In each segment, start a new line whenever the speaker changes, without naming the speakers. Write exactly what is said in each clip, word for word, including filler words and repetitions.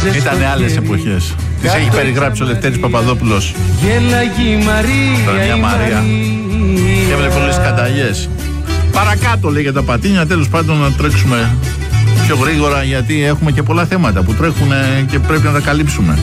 Ήτανε άλλες εποχές. Τις έχει περιγράψει ο Λευτέρης Παπαδόπουλος.
Γέλαγε η Μαρία,
μια Μαρία. Και έβλεπε πολλές σκανταλιές. Παρακάτω λέει για τα πατίνια. Τέλος πάντων να τρέξουμε πιο γρήγορα, γιατί έχουμε και πολλά θέματα που τρέχουν και πρέπει να τα καλύψουμε.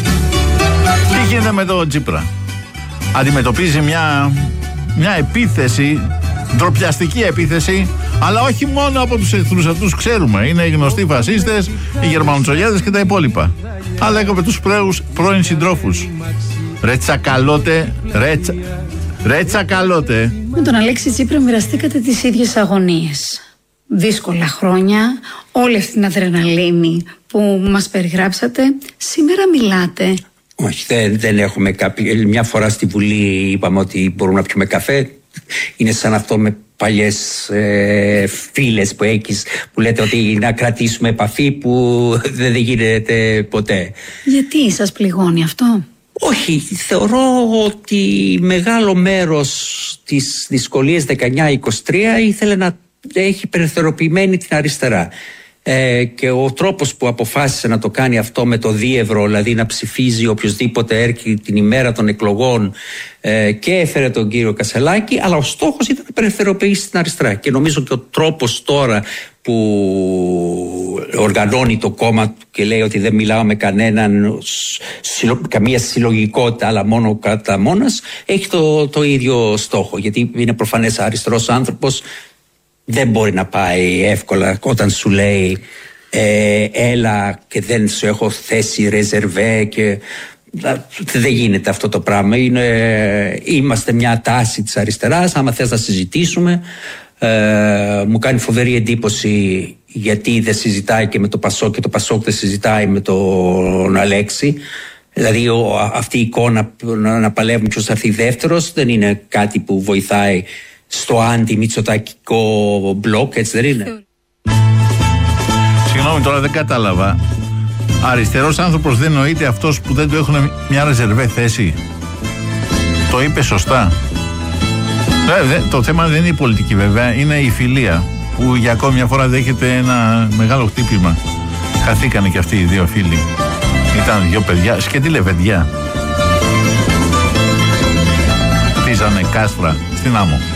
Τι γίνεται με το Τσίπρα? Αντιμετωπίζει μια, μια επίθεση, ντροπιαστική επίθεση, αλλά όχι μόνο από τους εχθρούς αυτούς, ξέρουμε. Είναι οι γνωστοί φασίστες, οι γερμανοτσολιάδες και τα υπόλοιπα. Αλλά και από τους πρώην συντρόφους. Ρε τσακαλώτε, ρε, τσα, ρε τσακαλώτε.
Με τον Αλέξη Τσίπρα μοιραστήκατε τις ίδιες αγωνίες. Δύσκολα χρόνια, όλη αυτή την αδρεναλίνη που μας περιγράψατε. Σήμερα μιλάτε.
Όχι, δεν, δεν έχουμε κάποιο. Μια φορά στη Βουλή είπαμε ότι μπορούμε να πιούμε καφέ. Είναι σαν αυτό με παλιές ε, φίλες που έχεις, που λέτε ότι να κρατήσουμε επαφή, που δεν γίνεται ποτέ. Γιατί
σας πληγώνει αυτό?
Όχι, θεωρώ ότι μεγάλο μέρος της δυσκολίας δεκαεννιά είκοσι τρία ήθελε να έχει περιθωριοποιημένη την αριστερά. Ε, και ο τρόπος που αποφάσισε να το κάνει αυτό με το δίευρο, δηλαδή να ψηφίζει οποιοδήποτε έρχεται την ημέρα των εκλογών, ε, και έφερε τον κύριο Κασελάκη, αλλά ο στόχος ήταν να περιθωριοποιήσει την αριστερά. Και νομίζω και ο τρόπος τώρα που οργανώνει το κόμμα του και λέει ότι δεν μιλάω με κανέναν, καμία συλλογικότητα, αλλά μόνο κατά μόνας, έχει το, το ίδιο στόχο. Γιατί είναι προφανές αριστερός άνθρωπος δεν μπορεί να πάει εύκολα όταν σου λέει ε, έλα και δεν σου έχω θέσει ρεζερβέ και δεν γίνεται αυτό το πράγμα. Είναι, είμαστε μια τάση της αριστεράς, άμα θες να συζητήσουμε. Ε, μου κάνει φοβερή εντύπωση γιατί δεν συζητάει και με το Πασόκ και το Πασόκ δεν συζητάει με τον Αλέξη. Δηλαδή ο, αυτή η εικόνα να, να παλεύουν ποιος θα έρθει δεύτερος δεν είναι κάτι που βοηθάει στο αντι-μητσοτακικό μπλοκ, έτσι δεν είναι?
Συγγνώμη, τώρα δεν κατάλαβα. Αριστερός άνθρωπος δεν νοείται αυτός που δεν του έχουν μια ρεζερβέ θέση? Το είπε σωστά? Ε, το θέμα δεν είναι η πολιτική βέβαια, είναι η φιλία που για ακόμη μια φορά δέχεται ένα μεγάλο χτύπημα. Χαθήκανε και αυτοί οι δύο φίλοι. Ήταν δύο παιδιά, σκέτη λεβεντιά. Πίζανε κάστρα στην άμμο.